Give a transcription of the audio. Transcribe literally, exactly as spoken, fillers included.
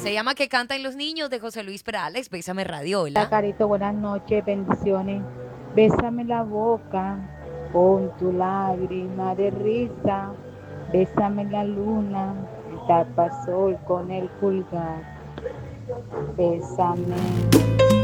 Se llama Que cantan los niños de José Luis Perales. Bésame Radio, Hola, hola. Carito, buenas noches, bendiciones. Bésame la boca con tu lágrima de risa. Bésame la luna, el tapasol con el pulgar. Bésame.